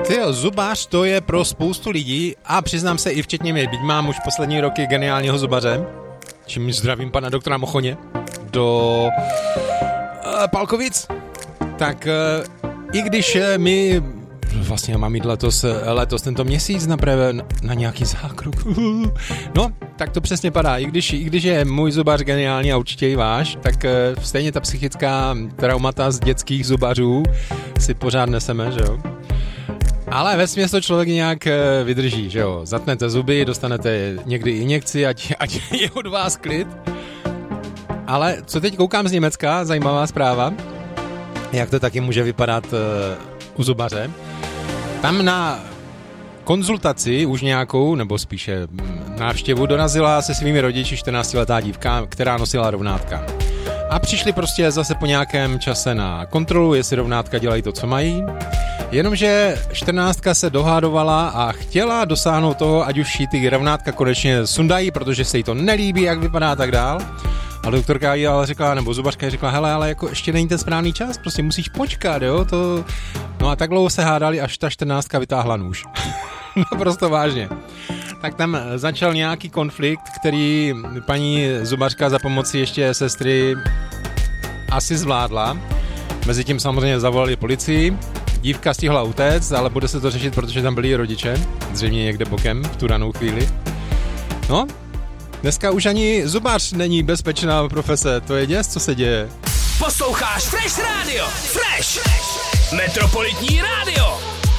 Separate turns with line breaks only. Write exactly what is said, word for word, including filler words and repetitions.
Tyjo, zubař to je pro spoustu lidí a přiznám se i včetně mě, byť mám už poslední roky geniálního zubaře, čím zdravím pana doktora Mochoně do uh, Palkovic, tak uh, i když uh, my vlastně mám jít letos, letos tento měsíc na, preve, na nějaký zákrok. No, tak to přesně padá. I když, I když je můj zubař geniální a určitě i váš, tak uh, stejně ta psychická traumata z dětských zubařů si pořád neseme, že jo? Ale vesměs to člověk nějak vydrží, že jo. Zatnete zuby, dostanete někdy injekci, ať, ať je od vás klid. Ale co teď koukám z Německa, zajímavá zpráva, jak to taky může vypadat uh, u zubaře. Tam na konzultaci už nějakou, nebo spíše návštěvu, dorazila se svými rodiči čtrnáctiletá dívka, která nosila rovnátka. A přišli prostě zase po nějakém čase na kontrolu, jestli rovnátka dělají to, co mají. Jenomže čtrnáctka se dohádovala a chtěla dosáhnout toho, ať už jí ty rovnátka konečně sundají, protože se jí to nelíbí, jak vypadá a tak dál. A doktorka jí ale řekla, nebo zubařka jí řekla, hele, ale jako ještě není ten správný čas, prostě musíš počkat, jo, to... No a tak dlouho se hádali, až ta čtrnáctka vytáhla nůž. Naprosto vážně. Tak tam začal nějaký konflikt, který paní zubařka za pomoci ještě sestry asi zvládla. Mezitím samozřejmě zavolali policii. Dívka stihla utéct, ale bude se to řešit, protože tam byli rodiče, zřejmě někde bokem v tu danou chvíli. No, dneska už ani zubař není bezpečná profese, to je děs, co se děje.
Posloucháš Fresh Radio, Fresh, Metropolitní rádio.